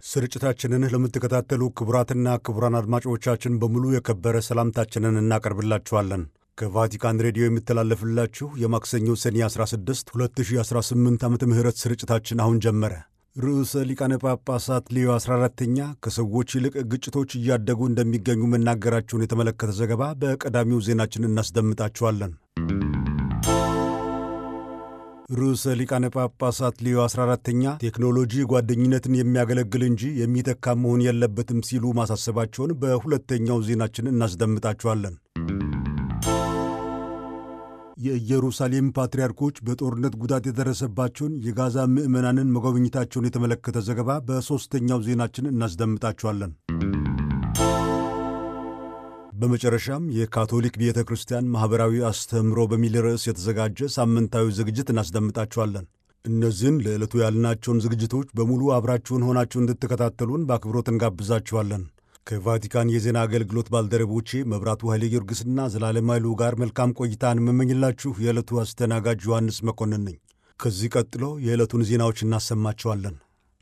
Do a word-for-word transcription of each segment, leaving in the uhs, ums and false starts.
ስርጭታችንን ለምትከታተሉ ክቡራትና ክቡራን አድማጮቻችን በሙሉ የከበረ ሰላምታችንን እናቀርብላችኋለን። ከቫቲካን ሬዲዮ የሚተላለፍላችሁ የማክሰኞ ሰኔ አስራ ስድስት ሁለት ሺህ አስራ ስምንት ዓመተ ምህረት ስርጭታችን አሁን ጀመረ። ርዕሰ ሊቃነ ጳጳሳት ሌዮ አስራ አራተኛ ከሰዎች ይልቅ ግጭቶች እያደጉ እንደሚገኙ መናገራቸውን የተመለከተ ዘገባ በቀዳሚው ዜናችን እናስደምጣችኋለን። ርዕሰ ሊቃነ ጳጳሳት ሌዮ አስራ አራተኛ ቴክኖሎጂ ጓደኝነትን የሚያገለግል እንጂ የሚተካ መሆን የለበትም ሲሉ ማሳሰባቸውን በሁለተኛው ዜናችን እናስደምጣችኋለን። የኢየሩሳሌም ፓትርያርኮች በጦርነት ጉዳት የደረሰባቸውን የጋዛ ምዕመናንን መጎብኘታቸውን የተመለከተ ዘገባ በሦስተኛው ዜናችን እናስደምጣችኋለን። በመጨረሻም የካቶሊክ ቤተ ክርስቲያን ማኅበራዊ አስተምህሮ በሚል ርዕስ የተዘጋጀ ሳምንታዊ ዝግጅት እናስደምጣችኋለን። እነዚህን ለዕለቱ ያልናቸውን ዝግጅቶች በሙሉ አብራችሁን ሆናችሁ እንድትከታተሉን በአክብሮት እንጋብዛችኋለን። ከቫቲካን የዜና አገልግሎት ባልደረቦቼ መብራቱ ኃይለ ጊዮርጊስና ዘላለም ኃይሉ ጋር መልካም ቆይታን የምመኝላችሁ የዕለቱ አስተናጋጅ ዮሐንስ መኮንን ነኝ። ከዚህ ቀጥሎ የዕለቱን ዜናዎች እናሰማችኋለን።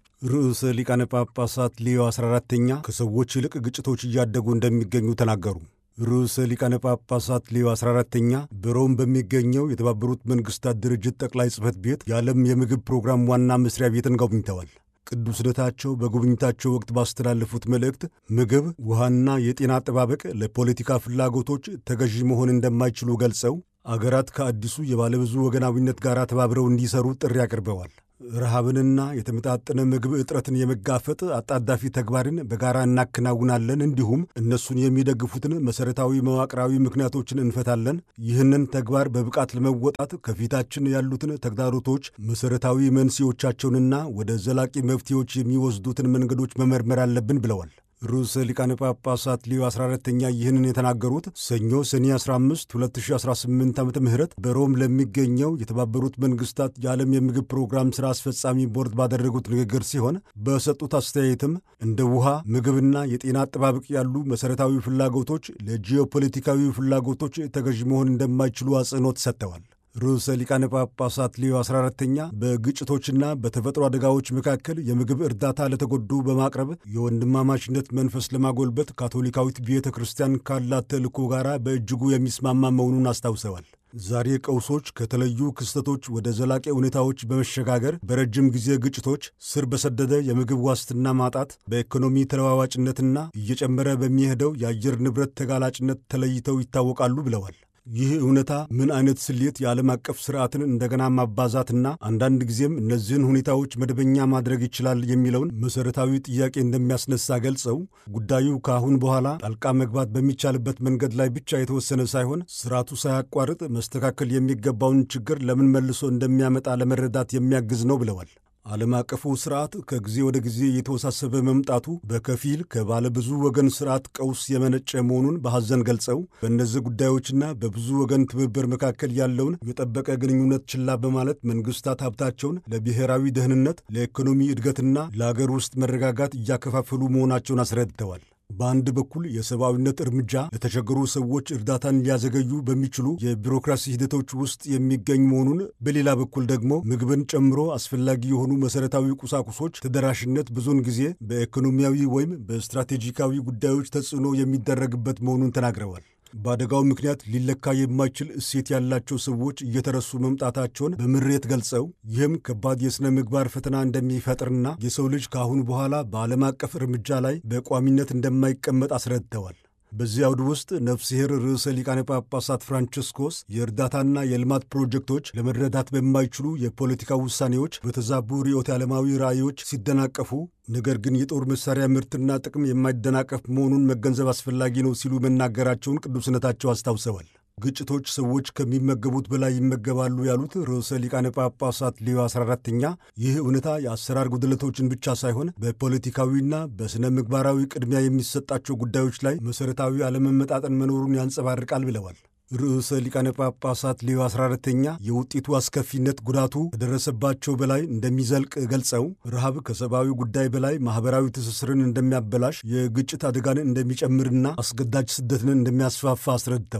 ርዕሰ ሊቃነ ጳጳሳት ሌዮ አስራ አራተኛ ከሰዎች ይልቅ ግጭቶች እያደጉ እንደሚገኙ ተናገሩ። ርዕሰ ሊቃነ ጳጳሳት ሌዮ አስራ አራተኛ በሮም በሚገኘው የተባበሩት መንግሥታት ድርጅት ጠቅላይ ጽሕፈት ቤት የዓለም የምግብ ፕሮግራም ዋና መስሪያ ቤትን ጎብኝተዋል። ቅዱስነታቸው በጉብኝታቸው ወቅት ባስተላለፉት መልእክት ምግብ፣ ውሃና የጤና አጠባበቅ ለፖለቲካ ፍላጎቶች ተገዢ መሆን እንደማይችሉ ገልጸው አገራት ከአዲሱ የባለብዙ ወገናዊነት ጋር ተባብረው እንዲሰሩ ጥሪ አቅርበዋል። ረሃብንና የተመጣጠነ ምግብ እጥረትን የመጋፈጥ አጣዳፊ ተግባርን በጋራ እናከናውናለን፣ እንዲሁም እነሱን የሚደግፉትን መሠረታዊ መዋቅራዊ ምክንያቶችን እንፈታለን። ይህንን ተግባር በብቃት ለመወጣት ከፊታችን ያሉትን ተግዳሮቶች መሠረታዊ መንስኤዎቻቸውንና ወደ ዘላቂ መፍትሄዎች የሚወስዱትን መንገዶች መመርመር አለብን ብለዋል። ርዕሰ ሊቃነ ጳጳሳት ሌዮ አስራ አራተኛ ይህንን የተናገሩት ሰኞ ሰኔ አስራ አምስት ሁለት ሺህ አስራ ስምንት ዓመተ ምህረት በሮም ለሚገኘው የተባበሩት መንግሥታት የዓለም የምግብ ፕሮግራም ሥራ አስፈጻሚ ቦርድ ባደረጉት ንግግር ሲሆን በሰጡት አስተያየትም እንደ ውሃ፣ ምግብና የጤና አጠባበቅ ያሉ መሠረታዊ ፍላጎቶች ለጂኦፖለቲካዊ ፍላጎቶች ተገዥ መሆን እንደማይችሉ አጽንኦት ሰጥተዋል። ርዕሰ ሊቃነ ጳጳሳት ሌዮ አስራ አራተኛ በግጭቶችና በተፈጥሮ አደጋዎች መካከል የምግብ እርዳታ ለተጎዱ በማቅረብ የወንድማማችነት መንፈስ ለማጎልበት ካቶሊካዊት ቤተ ክርስቲያን ካላት ተልእኮ ጋር በእጅጉ የሚስማማ መሆኑን አስታውሰዋል። ዛሬ ቀውሶች ከተለዩ ክስተቶች ወደ ዘላቂ ሁኔታዎች በመሸጋገር በረጅም ጊዜ ግጭቶች፣ ስር በሰደደ የምግብ ዋስትና ማጣት፣ በኢኮኖሚ ተለዋዋጭነትና እየጨመረ በሚሄደው የአየር ንብረት ተጋላጭነት ተለይተው ይታወቃሉ ብለዋል። ይህ እውነታ ምን አይነት ስሌት የዓለም አቀፍ ሥርዓትን እንደገና ማባዛትና አንዳንድ ጊዜም እነዚህን ሁኔታዎች መደበኛ ማድረግ ይችላል የሚለውን መሠረታዊ ጥያቄ እንደሚያስነሳ ገልጸው ጉዳዩ ከአሁን በኋላ ጣልቃ መግባት በሚቻልበት መንገድ ላይ ብቻ የተወሰነ ሳይሆን ሥርዓቱ ሳያቋርጥ መስተካከል የሚገባውን ችግር ለምን መልሶ እንደሚያመጣ ለመረዳት የሚያግዝ ነው ብለዋል። ዓለም አቀፉ ሥርዓት ከጊዜ ወደ ጊዜ የተወሳሰበ መምጣቱ በከፊል ከባለብዙ ወገን ሥርዓት ቀውስ የመነጨ መሆኑን በሐዘን ገልጸው በእነዚህ ጉዳዮችና በብዙ ወገን ትብብር መካከል ያለውን የጠበቀ ግንኙነት ችላ በማለት መንግሥታት ሀብታቸውን ለብሔራዊ ደህንነት፣ ለኢኮኖሚ እድገትና ለአገር ውስጥ መረጋጋት እያከፋፈሉ መሆናቸውን አስረድተዋል። በአንድ በኩል የሰብአዊነት እርምጃ ለተቸገሩ ሰዎች እርዳታን ሊያዘገዩ በሚችሉ የቢሮክራሲ ሂደቶች ውስጥ የሚገኝ መሆኑን፣ በሌላ በኩል ደግሞ ምግብን ጨምሮ አስፈላጊ የሆኑ መሠረታዊ ቁሳቁሶች ተደራሽነት ብዙውን ጊዜ በኢኮኖሚያዊ ወይም በስትራቴጂካዊ ጉዳዮች ተጽዕኖ የሚደረግበት መሆኑን ተናግረዋል። በአደጋው ምክንያት ሊለካ የማይችል እሴት ያላቸው ሰዎች እየተረሱ መምጣታቸውን በምሬት ገልጸው ይህም ከባድ የሥነ ምግባር ፈተና እንደሚፈጥርና የሰው ልጅ ከአሁን በኋላ በዓለም አቀፍ እርምጃ ላይ በቋሚነት እንደማይቀመጥ አስረድተዋል። በዚህ አውድ ውስጥ ነፍስሔር ርዕሰ ሊቃነ ጳጳሳት ፍራንቺስኮስ የእርዳታና የልማት ፕሮጀክቶች ለመረዳት በማይችሉ የፖለቲካ ውሳኔዎች፣ በተዛቡ ርዕዮተ ዓለማዊ ራዕዮች ሲደናቀፉ፣ ነገር ግን የጦር መሣሪያ ምርትና ጥቅም የማይደናቀፍ መሆኑን መገንዘብ አስፈላጊ ነው ሲሉ መናገራቸውን ቅዱስነታቸው አስታውሰዋል። ግጭቶች ሰዎች ከሚመገቡት በላይ ይመገባሉ ያሉት ርዕሰ ሊቃነ ጳጳሳት ሌዮ አስራ አራተኛ ይህ እውነታ የአሰራር ጉድለቶችን ብቻ ሳይሆን በፖለቲካዊና በሥነ ምግባራዊ ቅድሚያ የሚሰጣቸው ጉዳዮች ላይ መሠረታዊ አለመመጣጠን መኖሩን ያንጸባርቃል ብለዋል። ርዕሰ ሊቃነ ጳጳሳት ሌዮ አስራ አራተኛ የውጤቱ አስከፊነት ጉዳቱ ከደረሰባቸው በላይ እንደሚዘልቅ ገልጸው ረሃብ ከሰብአዊ ጉዳይ በላይ ማኅበራዊ ትስስርን እንደሚያበላሽ፣ የግጭት አደጋን እንደሚጨምርና አስገዳጅ ስደትን እንደሚያስፋፋ አስረድተዋል።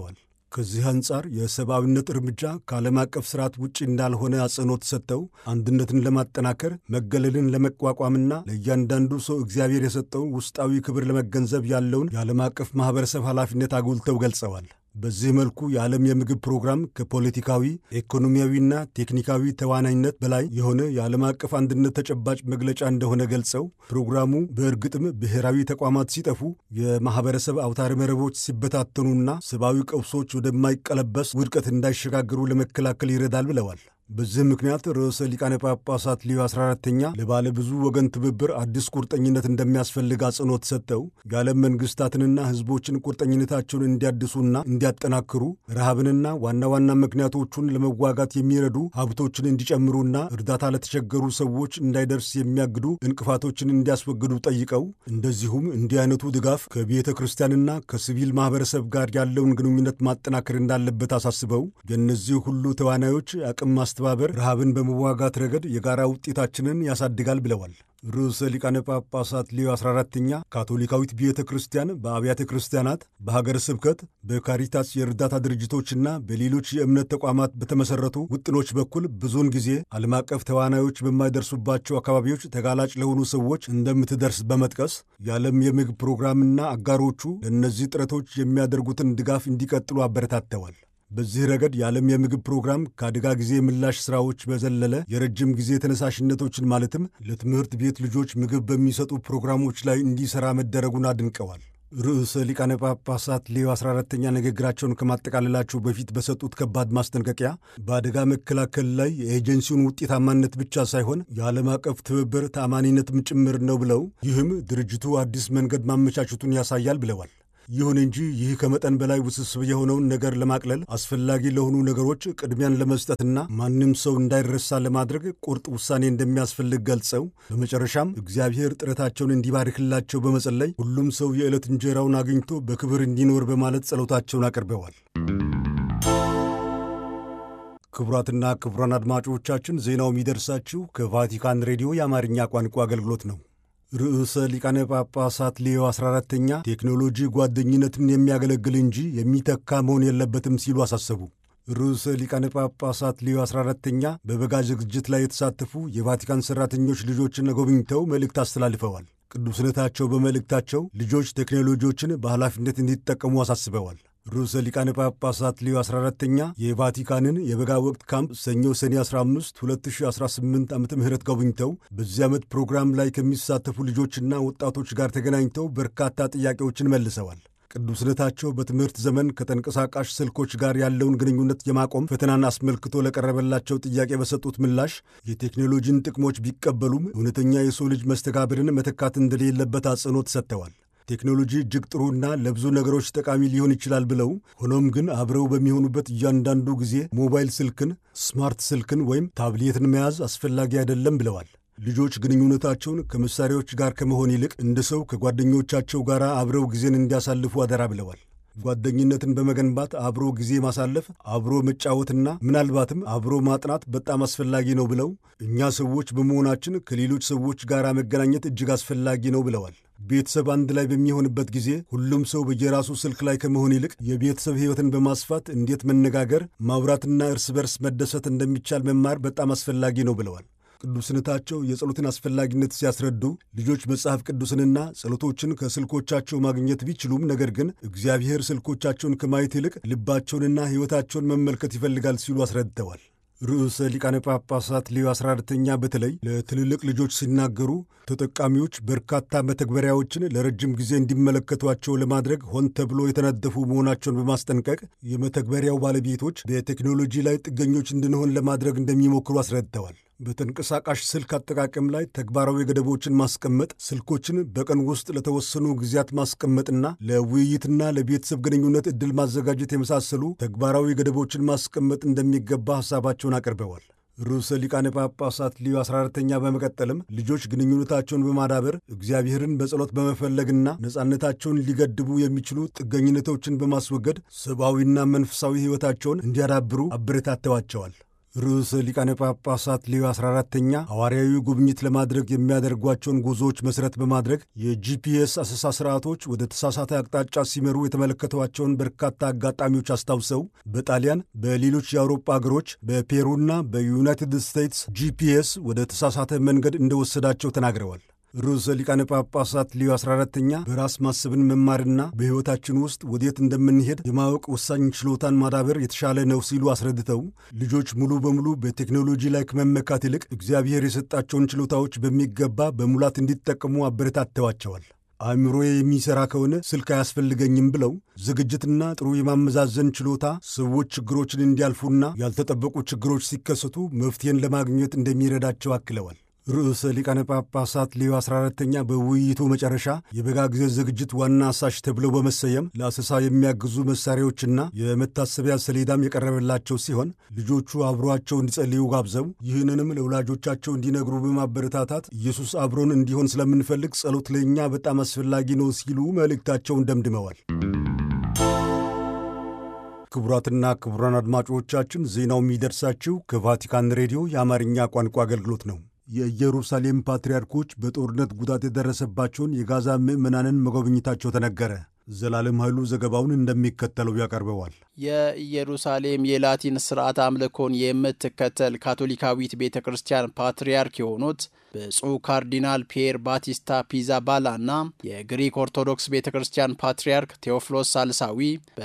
ከዚህ አንጻር የሰብአዊነት እርምጃ ከዓለም አቀፍ ስርዓት ውጭ እንዳልሆነ አጽንኦት ሰጥተው አንድነትን ለማጠናከር መገለልን ለመቋቋምና ለእያንዳንዱ ሰው እግዚአብሔር የሰጠው ውስጣዊ ክብር ለመገንዘብ ያለውን የዓለም አቀፍ ማኅበረሰብ ኃላፊነት አጉልተው ገልጸዋል። በዚህ መልኩ የዓለም የምግብ ፕሮግራም ከፖለቲካዊ ኢኮኖሚያዊና ቴክኒካዊ ተዋናይነት በላይ የሆነ የዓለም አቀፍ አንድነት ተጨባጭ መግለጫ እንደሆነ ገልጸው ፕሮግራሙ በእርግጥም ብሔራዊ ተቋማት ሲጠፉ፣ የማኅበረሰብ አውታረ መረቦች ሲበታተኑና ሰብአዊ ቀውሶች ወደማይቀለበስ ውድቀት እንዳይሸጋገሩ ለመከላከል ይረዳል ብለዋል። በዚህ ምክንያት ርዕሰ ሊቃነ ጳጳሳት ሊዮ አስራ አራተኛ ለባለ ብዙ ወገን ትብብር አዲስ ቁርጠኝነት እንደሚያስፈልግ አጽንኦት ሰጥተው የዓለም መንግሥታትንና ሕዝቦችን ቁርጠኝነታቸውን እንዲያድሱና እንዲያጠናክሩ፣ ረሃብንና ዋና ዋና ምክንያቶቹን ለመዋጋት የሚረዱ ሀብቶችን እንዲጨምሩና እርዳታ ለተቸገሩ ሰዎች እንዳይደርስ የሚያግዱ እንቅፋቶችን እንዲያስወግዱ ጠይቀው፣ እንደዚሁም እንዲህ አይነቱ ድጋፍ ከቤተ ክርስቲያንና ከሲቪል ማኅበረሰብ ጋር ያለውን ግንኙነት ማጠናከር እንዳለበት አሳስበው የእነዚህ ሁሉ ተዋናዮች አቅም ማስተባበር ረሃብን በመዋጋት ረገድ የጋራ ውጤታችንን ያሳድጋል ብለዋል። ርዕሰ ሊቃነ ጳጳሳት ሊዮ አስራ አራተኛ ካቶሊካዊት ቤተ ክርስቲያን በአብያተ ክርስቲያናት፣ በሀገረ ስብከት፣ በካሪታስ የእርዳታ ድርጅቶችና በሌሎች የእምነት ተቋማት በተመሠረቱ ውጥኖች በኩል ብዙውን ጊዜ ዓለም አቀፍ ተዋናዮች በማይደርሱባቸው አካባቢዎች ተጋላጭ ለሆኑ ሰዎች እንደምትደርስ በመጥቀስ የዓለም የምግብ ፕሮግራምና አጋሮቹ ለእነዚህ ጥረቶች የሚያደርጉትን ድጋፍ እንዲቀጥሉ አበረታተዋል። በዚህ ረገድ የዓለም የምግብ ፕሮግራም ከአደጋ ጊዜ ምላሽ ሥራዎች በዘለለ የረጅም ጊዜ ተነሳሽነቶችን ማለትም ለትምህርት ቤት ልጆች ምግብ በሚሰጡ ፕሮግራሞች ላይ እንዲሠራ መደረጉን አድንቀዋል። ርዕሰ ሊቃነ ጳጳሳት ሊዮ አስራ አራተኛ ንግግራቸውን ከማጠቃለላቸው በፊት በሰጡት ከባድ ማስጠንቀቂያ በአደጋ መከላከል ላይ የኤጀንሲውን ውጤታማነት ብቻ ሳይሆን የዓለም አቀፍ ትብብር ተአማኒነትም ጭምር ነው ብለው ይህም ድርጅቱ አዲስ መንገድ ማመቻቸቱን ያሳያል ብለዋል። ይሁን እንጂ ይህ ከመጠን በላይ ውስብስብ የሆነውን ነገር ለማቅለል አስፈላጊ ለሆኑ ነገሮች ቅድሚያን ለመስጠትና ማንም ሰው እንዳይረሳ ለማድረግ ቁርጥ ውሳኔ እንደሚያስፈልግ ገልጸው በመጨረሻም እግዚአብሔር ጥረታቸውን እንዲባርክላቸው በመጸለይ ሁሉም ሰው የዕለት እንጀራውን አግኝቶ በክብር እንዲኖር በማለት ጸሎታቸውን አቅርበዋል። ክቡራትና ክቡራን አድማጮቻችን ዜናው የሚደርሳችሁ ከቫቲካን ሬዲዮ የአማርኛ ቋንቋ አገልግሎት ነው። ርዕሰ ሊቃነ ጳጳሳት ሊዮ አስራ አራተኛ ቴክኖሎጂ ጓደኝነትን የሚያገለግል እንጂ የሚተካ መሆን የለበትም ሲሉ አሳሰቡ። ርዕሰ ሊቃነ ጳጳሳት ሊዮ አስራ አራተኛ በበጋ ዝግጅት ላይ የተሳተፉ የቫቲካን ሠራተኞች ልጆችን ጎብኝተው መልእክት አስተላልፈዋል። ቅዱስነታቸው በመልእክታቸው ልጆች ቴክኖሎጂዎችን በኃላፊነት እንዲጠቀሙ አሳስበዋል። ርዕሰ ሊቃነ ጳጳሳት ሊዮ አስራ አራተኛ የቫቲካንን የበጋ ወቅት ካምፕ ሰኞ ሰኔ አስራ አምስት ሁለት ሺህ አስራ ስምንት ዓመተ ምህረት ጎብኝተው በዚህ ዓመት ፕሮግራም ላይ ከሚሳተፉ ልጆችና ወጣቶች ጋር ተገናኝተው በርካታ ጥያቄዎችን መልሰዋል። ቅዱስነታቸው በትምህርት ዘመን ከተንቀሳቃሽ ስልኮች ጋር ያለውን ግንኙነት የማቆም ፈተናን አስመልክቶ ለቀረበላቸው ጥያቄ በሰጡት ምላሽ የቴክኖሎጂን ጥቅሞች ቢቀበሉም እውነተኛ የሰው ልጅ መስተጋብርን መተካት እንደሌለበት አጽንኦት ሰጥተዋል። ቴክኖሎጂ እጅግ ጥሩና ለብዙ ነገሮች ጠቃሚ ሊሆን ይችላል ብለው ሆኖም ግን አብረው በሚሆኑበት እያንዳንዱ ጊዜ ሞባይል ስልክን፣ ስማርት ስልክን ወይም ታብሌትን መያዝ አስፈላጊ አይደለም ብለዋል። ልጆች ግንኙነታቸውን ከመሳሪያዎች ጋር ከመሆን ይልቅ እንደ ሰው ከጓደኞቻቸው ጋር አብረው ጊዜን እንዲያሳልፉ አደራ ብለዋል። ጓደኝነትን በመገንባት አብሮ ጊዜ ማሳለፍ፣ አብሮ መጫወትና ምናልባትም አብሮ ማጥናት በጣም አስፈላጊ ነው ብለው እኛ ሰዎች በመሆናችን ከሌሎች ሰዎች ጋር መገናኘት እጅግ አስፈላጊ ነው ብለዋል። ቤተሰብ አንድ ላይ በሚሆንበት ጊዜ ሁሉም ሰው በየራሱ ስልክ ላይ ከመሆን ይልቅ የቤተሰብ ሕይወትን በማስፋት እንዴት መነጋገር፣ ማውራትና እርስ በርስ መደሰት እንደሚቻል መማር በጣም አስፈላጊ ነው ብለዋል። ቅዱስነታቸው የጸሎትን አስፈላጊነት ሲያስረዱ ልጆች መጽሐፍ ቅዱስንና ጸሎቶችን ከስልኮቻቸው ማግኘት ቢችሉም ነገር ግን እግዚአብሔር ስልኮቻቸውን ከማየት ይልቅ ልባቸውንና ሕይወታቸውን መመልከት ይፈልጋል ሲሉ አስረድተዋል። ርዕሰ ሊቃነ ጳጳሳት ሊዮ አስራ አራተኛ በተለይ ለትልልቅ ልጆች ሲናገሩ ተጠቃሚዎች በርካታ መተግበሪያዎችን ለረጅም ጊዜ እንዲመለከቷቸው ለማድረግ ሆን ተብሎ የተነደፉ መሆናቸውን በማስጠንቀቅ የመተግበሪያው ባለቤቶች በቴክኖሎጂ ላይ ጥገኞች እንድንሆን ለማድረግ እንደሚሞክሩ አስረድተዋል። በተንቀሳቃሽ ስልክ አጠቃቀም ላይ ተግባራዊ ገደቦችን ማስቀመጥ፣ ስልኮችን በቀን ውስጥ ለተወሰኑ ጊዜያት ማስቀመጥና ለውይይትና ለቤተሰብ ግንኙነት ዕድል ማዘጋጀት የመሳሰሉ ተግባራዊ ገደቦችን ማስቀመጥ እንደሚገባ ሐሳባቸውን አቅርበዋል። ርዕሰ ሊቃነ ጳጳሳት ሊዮ አስራ አራተኛ በመቀጠልም ልጆች ግንኙነታቸውን በማዳበር እግዚአብሔርን በጸሎት በመፈለግና ነጻነታቸውን ሊገድቡ የሚችሉ ጥገኝነቶችን በማስወገድ ሰብአዊና መንፈሳዊ ሕይወታቸውን እንዲያዳብሩ አበረታተዋቸዋል። ርዕሰ ሊቃነ ጳጳሳት ሌዮ አስራ አራተኛ ሐዋርያዊ ጉብኝት ለማድረግ የሚያደርጓቸውን ጉዞዎች መሠረት በማድረግ የጂፒኤስ አሰሳ ሥርዓቶች ወደ ተሳሳተ አቅጣጫ ሲመሩ የተመለከቷቸውን በርካታ አጋጣሚዎች አስታውሰው በጣሊያን፣ በሌሎች የአውሮፓ አገሮች፣ በፔሩና በዩናይትድ ስቴትስ ጂፒኤስ ወደ ተሳሳተ መንገድ እንደወሰዳቸው ተናግረዋል። ርዕሰ ሊቃነ ጳጳሳት ሌዮ አስራ አራተኛ በራስ ማሰብን መማርና በሕይወታችን ውስጥ ወዴት እንደምንሄድ የማወቅ ወሳኝ ችሎታን ማዳበር የተሻለ ነው ሲሉ አስረድተው ልጆች ሙሉ በሙሉ በቴክኖሎጂ ላይ ከመመካት ይልቅ እግዚአብሔር የሰጣቸውን ችሎታዎች በሚገባ በሙላት እንዲጠቀሙ አበረታተዋቸዋል። አእምሮዬ የሚሠራ ከሆነ ስልክ አያስፈልገኝም ብለው ዝግጅትና ጥሩ የማመዛዘን ችሎታ ሰዎች ችግሮችን እንዲያልፉና ያልተጠበቁ ችግሮች ሲከሰቱ መፍትሄን ለማግኘት እንደሚረዳቸው አክለዋል። ርዕሰ ሊቃነ ጳጳሳት ሌዮ አስራ አራተኛ በውይይቱ መጨረሻ የበጋ ጊዜ ዝግጅት ዋና አሳሽ ተብለው በመሰየም ለአሰሳ የሚያግዙ መሳሪያዎችና የመታሰቢያ ሰሌዳም የቀረበላቸው ሲሆን ልጆቹ አብሮአቸው እንዲጸልዩ ጋብዘው ይህንንም ለወላጆቻቸው እንዲነግሩ በማበረታታት ኢየሱስ አብሮን እንዲሆን ስለምንፈልግ ጸሎት ለእኛ በጣም አስፈላጊ ነው ሲሉ መልእክታቸውን ደምድመዋል። ክቡራትና ክቡራን አድማጮቻችን ዜናው የሚደርሳችሁ ከቫቲካን ሬዲዮ የአማርኛ ቋንቋ አገልግሎት ነው። የኢየሩሳሌም ፓትርያርኮች በጦርነት ጉዳት የደረሰባቸውን የጋዛ ምዕመናንን መጎብኘታቸው ተነገረ። ዘላለም ኃይሉ ዘገባውን እንደሚከተለው ያቀርበዋል። የኢየሩሳሌም የላቲን ሥርዓት አምልኮን የምትከተል ካቶሊካዊት ቤተ ክርስቲያን ፓትርያርክ የሆኑት ብፁዕ ካርዲናል ፒየር ባቲስታ ፒዛባላና የግሪክ ኦርቶዶክስ ቤተ ክርስቲያን ፓትርያርክ ቴዎፍሎስ ሳልሳዊ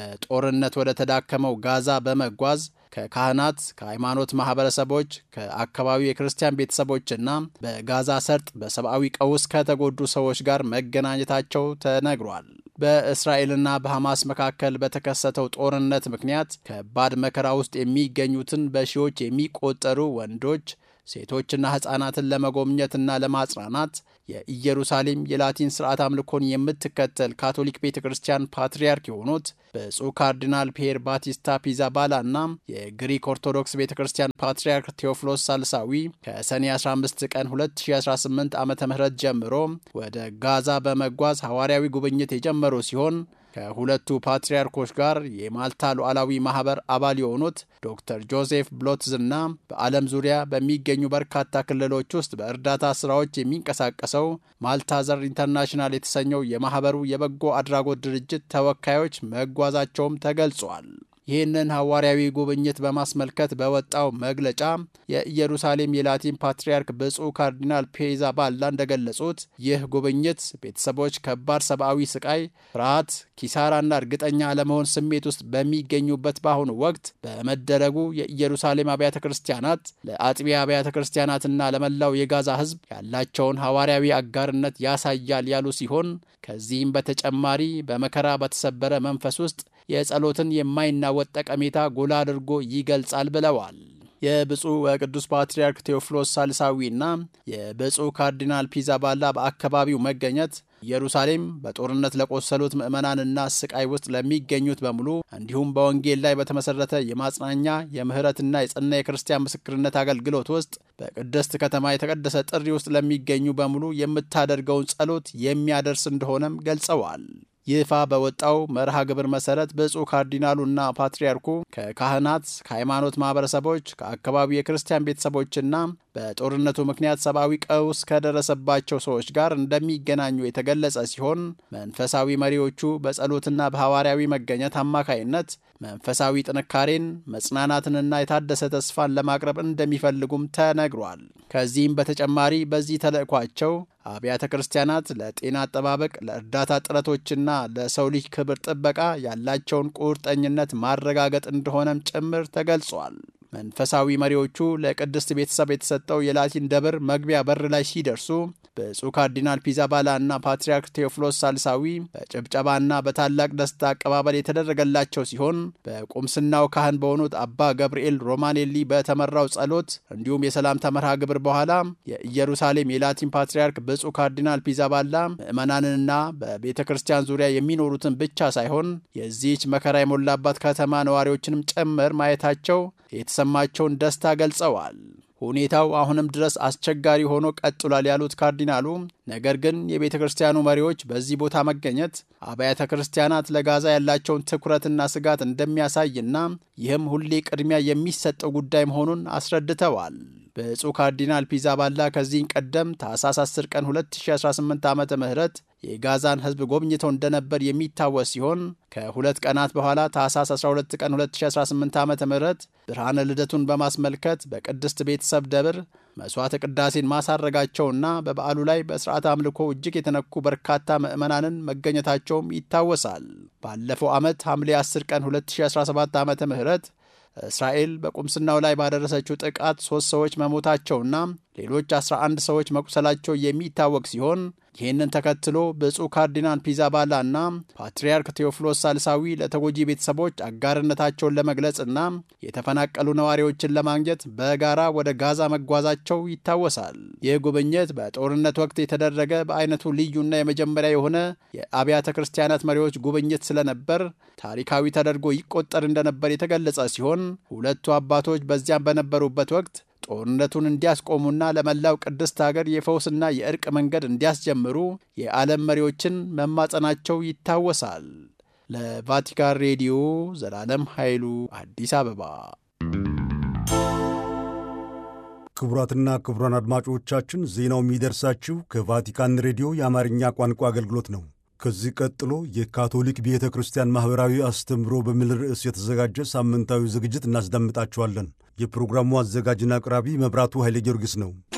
በጦርነት ወደ ተዳከመው ጋዛ በመጓዝ ከካህናት፣ ከሃይማኖት ማህበረሰቦች፣ ከአካባቢው የክርስቲያን ቤተሰቦችና በጋዛ ሰርጥ በሰብአዊ ቀውስ ከተጎዱ ሰዎች ጋር መገናኘታቸው ተነግሯል። በእስራኤልና በሐማስ መካከል በተከሰተው ጦርነት ምክንያት ከባድ መከራ ውስጥ የሚገኙትን በሺዎች የሚቆጠሩ ወንዶች፣ ሴቶችና ሕፃናትን ለመጎብኘትና ለማጽናናት የኢየሩሳሌም የላቲን ሥርዓት አምልኮን የምትከተል ካቶሊክ ቤተ ክርስቲያን ፓትርያርክ የሆኑት ብፁዕ ካርዲናል ፒየር ባቲስታ ፒዛባላና የግሪክ ኦርቶዶክስ ቤተ ክርስቲያን ፓትርያርክ ቴዎፍሎስ ሳልሳዊ ከሰኔ አስራ አምስት ቀን ሁለት ሺህ አስራ ስምንት ዓመተ ምህረት ጀምሮ ወደ ጋዛ በመጓዝ ሐዋርያዊ ጉብኝት የጀመሩ ሲሆን ከሁለቱ ፓትርያርኮች ጋር የማልታ ሉዓላዊ ማህበር አባል የሆኑት ዶክተር ጆሴፍ ብሎትዝና በዓለም ዙሪያ በሚገኙ በርካታ ክልሎች ውስጥ በእርዳታ ስራዎች የሚንቀሳቀሰው ማልታዘር ኢንተርናሽናል የተሰኘው የማህበሩ የበጎ አድራጎት ድርጅት ተወካዮች መጓዛቸውም ተገልጿል። ይህንን ሐዋርያዊ ጉብኝት በማስመልከት በወጣው መግለጫ የኢየሩሳሌም የላቲን ፓትርያርክ ብፁዕ ካርዲናል ፒዛባላ እንደገለጹት ይህ ጉብኝት ቤተሰቦች ከባድ ሰብአዊ ስቃይ፣ ፍርሃት፣ ኪሳራና እርግጠኛ አለመሆን ስሜት ውስጥ በሚገኙበት በአሁኑ ወቅት በመደረጉ የኢየሩሳሌም አብያተ ክርስቲያናት ለአጥቢያ አብያተ ክርስቲያናትና ለመላው የጋዛ ሕዝብ ያላቸውን ሐዋርያዊ አጋርነት ያሳያል ያሉ ሲሆን ከዚህም በተጨማሪ በመከራ በተሰበረ መንፈስ ውስጥ የጸሎትን የማይናወጥ ጠቀሜታ ጎላ አድርጎ ይገልጻል ብለዋል። የብፁዕ ወቅዱስ ፓትርያርክ ቴዎፍሎስ ሳልሳዊና የብፁዕ ካርዲናል ፒዛባላ በአካባቢው መገኘት ኢየሩሳሌም በጦርነት ለቆሰሉት ምዕመናንና ስቃይ ውስጥ ለሚገኙት በሙሉ እንዲሁም በወንጌል ላይ በተመሰረተ የማጽናኛ የምህረትና የጸና የክርስቲያን ምስክርነት አገልግሎት ውስጥ በቅድስት ከተማ የተቀደሰ ጥሪ ውስጥ ለሚገኙ በሙሉ የምታደርገውን ጸሎት የሚያደርስ እንደሆነም ገልጸዋል። ይፋ በወጣው መርሃ ግብር መሰረት ብፁዕ ካርዲናሉና ፓትርያርኩ ከካህናት፣ ከሃይማኖት ማህበረሰቦች፣ ከአካባቢው የክርስቲያን ቤተሰቦችና በጦርነቱ ምክንያት ሰብአዊ ቀውስ ከደረሰባቸው ሰዎች ጋር እንደሚገናኙ የተገለጸ ሲሆን መንፈሳዊ መሪዎቹ በጸሎትና በሐዋርያዊ መገኘት አማካይነት መንፈሳዊ ጥንካሬን፣ መጽናናትንና የታደሰ ተስፋን ለማቅረብ እንደሚፈልጉም ተነግሯል። ከዚህም በተጨማሪ በዚህ ተልእኳቸው አብያተ ክርስቲያናት ለጤና አጠባበቅ፣ ለእርዳታ ጥረቶችና ለሰው ልጅ ክብር ጥበቃ ያላቸውን ቁርጠኝነት ማረጋገጥ እንደሆነም ጭምር ተገልጿል። መንፈሳዊ መሪዎቹ ለቅድስት ቤተሰብ የተሰጠው የላቲን ደብር መግቢያ በር ላይ ሲደርሱ ብፁዕ ካርዲናል ፒዛባላና ፓትርያርክ ቴዎፍሎስ ሳልሳዊ በጭብጨባና በታላቅ ደስታ አቀባበል የተደረገላቸው ሲሆን በቁምስናው ካህን በሆኑት አባ ገብርኤል ሮማኔሊ በተመራው ጸሎት እንዲሁም የሰላምታ መርሃ ግብር በኋላ የኢየሩሳሌም የላቲን ፓትርያርክ ብፁዕ ካርዲናል ፒዛባላ ምዕመናንንና በቤተ ክርስቲያን ዙሪያ የሚኖሩትን ብቻ ሳይሆን የዚህች መከራ የሞላባት ከተማ ነዋሪዎችንም ጭምር ማየታቸው የተሰማቸውን ደስታ ገልጸዋል። ሁኔታው አሁንም ድረስ አስቸጋሪ ሆኖ ቀጥሏል ያሉት ካርዲናሉ፣ ነገር ግን የቤተ ክርስቲያኑ መሪዎች በዚህ ቦታ መገኘት አብያተ ክርስቲያናት ለጋዛ ያላቸውን ትኩረትና ስጋት እንደሚያሳይና ይህም ሁሌ ቅድሚያ የሚሰጠው ጉዳይ መሆኑን አስረድተዋል። ብፁዕ ካርዲናል ፒዛባላ ከዚህ ቀደም ታኅሳስ አስር ቀን ሁለት ሺህ አስራ ስምንት ዓመተ ምህረት የጋዛን ሕዝብ ጎብኝተው እንደነበር የሚታወስ ሲሆን ከሁለት ቀናት በኋላ ታኅሳስ አስራ ሁለት ቀን ሁለት ሺህ አስራ ስምንት ዓመተ ምህረት ብርሃነ ልደቱን በማስመልከት በቅድስት ቤተሰብ ደብር መስዋዕተ ቅዳሴን ማሳረጋቸውና በበዓሉ ላይ በሥርዓተ አምልኮ እጅግ የተነኩ በርካታ ምዕመናንን መገኘታቸውም ይታወሳል። ባለፈው ዓመት ሐምሌ አስር ቀን ሁለት ሺህ አስራ ሰባት ዓመተ ምህረት እስራኤል በቁምስናው ላይ ባደረሰችው ጥቃት ሦስት ሰዎች መሞታቸውና ሌሎች አስራ አንድ ሰዎች መቁሰላቸው የሚታወቅ ሲሆን ይህንን ተከትሎ ብፁዕ ካርዲናል ፒዛባላ እና ፓትርያርክ ቴዎፍሎስ ሳልሳዊ ለተጎጂ ቤተሰቦች አጋርነታቸውን ለመግለጽና የተፈናቀሉ ነዋሪዎችን ለማግኘት በጋራ ወደ ጋዛ መጓዛቸው ይታወሳል። ይህ ጉብኝት በጦርነት ወቅት የተደረገ በአይነቱ ልዩና የመጀመሪያ የሆነ የአብያተ ክርስቲያናት መሪዎች ጉብኝት ስለነበር ታሪካዊ ተደርጎ ይቆጠር እንደነበር የተገለጸ ሲሆን ሁለቱ አባቶች በዚያም በነበሩበት ወቅት ጦርነቱን እንዲያስቆሙና ለመላው ቅድስት ሀገር የፈውስና የእርቅ መንገድ እንዲያስጀምሩ የዓለም መሪዎችን መማጸናቸው ይታወሳል። ለቫቲካን ሬዲዮ ዘላለም ኃይሉ አዲስ አበባ። ክቡራትና ክቡራን አድማጮቻችን ዜናው የሚደርሳችሁ ከቫቲካን ሬዲዮ የአማርኛ ቋንቋ አገልግሎት ነው። ከዚህ ቀጥሎ የካቶሊክ ቤተ ክርስቲያን ማኅበራዊ አስተምህሮ በሚል ርዕስ የተዘጋጀ ሳምንታዊ ዝግጅት እናስደምጣችኋለን። የፕሮግራሙ አዘጋጅና አቅራቢ መብራቱ ኃይለ ጊዮርጊስ ነው።